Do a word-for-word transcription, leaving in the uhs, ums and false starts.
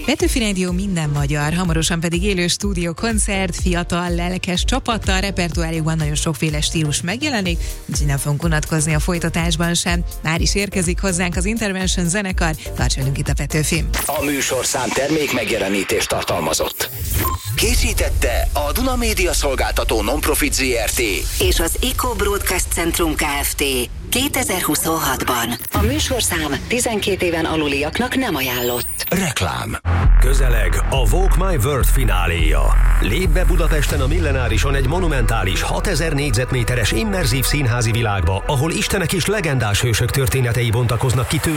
Petőfi Rádió minden magyar, hamarosan pedig élő stúdió koncert, fiatal, lelkes csapattal, repertoárjukban nagyon sokféle stílus megjelenik, úgyhogy nem fogunk unatkozni a folytatásban sem. Már is érkezik hozzánk az Intervention zenekar, tarts velünk itt a Petőfin. A műsorszám termék megjelenítést tartalmazott. Készítette a Duna Média Szolgáltató Non-Profit zé er té és az Eco Broadcast Centrum Kft. kétezer-huszonhatban. A műsorszám tizenkét éven aluliaknak nem ajánlott. Reklám. Közeleg a Walk My World fináléja. Lép be Budapesten a Millenárison egy monumentális hatezer négyzetméteres immerzív színházi világba, ahol istenek és legendás hősök történetei bontakoznak ki tőle